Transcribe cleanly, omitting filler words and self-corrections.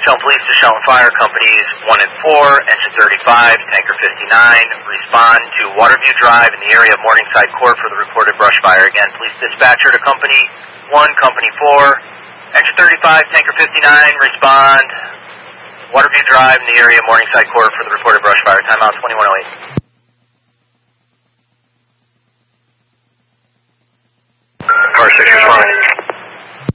Shelton Police to Shelton Fire Companies 1 and 4, engine 35, tanker 59. Respond to Waterview Drive in the area of Morningside Court for the reported brush fire. Again, police dispatcher to Company 1, Company 4, engine 35, tanker 59. Respond Waterview Drive in the area of Morningside Court for the reported brush fire. Timeout 2108.